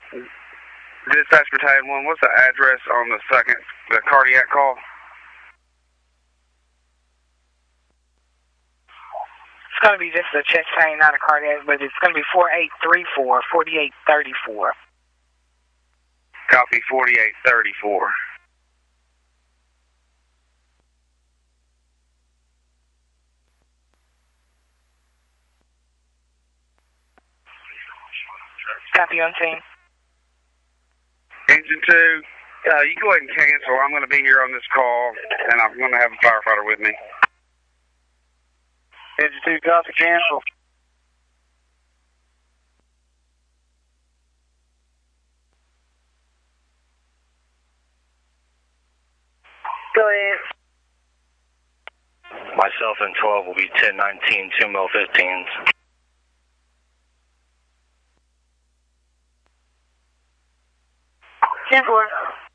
Dispatch Battalion 1, what's the address on the cardiac call? It's going to be just a chest pain, not a cardiac, but it's going to be 4834, 4834. Copy 4834. Copy on scene. Engine 2, you go ahead and cancel. I'm going to be here on this call, and I'm going to have a firefighter with me. Engine 2, copy, cancel. Go ahead. Myself and 12 will be 1019, 2 mil 15s. 10-4.